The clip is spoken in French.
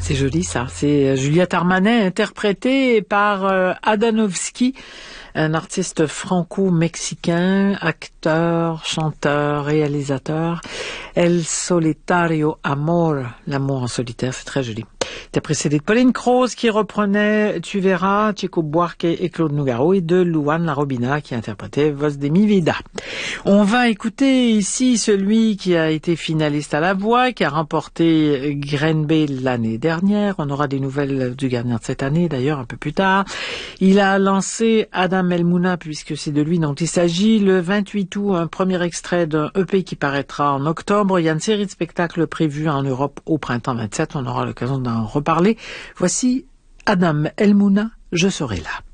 C'est joli ça, c'est Juliette Armanet interprétée par Adanovski, un artiste franco-mexicain, acteur, chanteur, réalisateur. El solitario amor, l'amour en solitaire, c'est très joli. C'était précédé de Pauline Croze qui reprenait Tu verras, Chico Buarque et Claude Nougaro, et de Luan Larobina qui interprétait Voz de mi vida. On va écouter ici celui qui a été finaliste à La Voix, qui a remporté Graine B l'année dernière. On aura des nouvelles du gagnant de cette année, d'ailleurs, un peu plus tard. Il a lancé Adam Elmouna, puisque c'est de lui dont il s'agit, le 28 août, un premier extrait d'un EP qui paraîtra en octobre. Il y a une série de spectacles prévus en Europe au printemps 27. On aura l'occasion d'en reparler. Voici Adam Elmouna, Je serai là.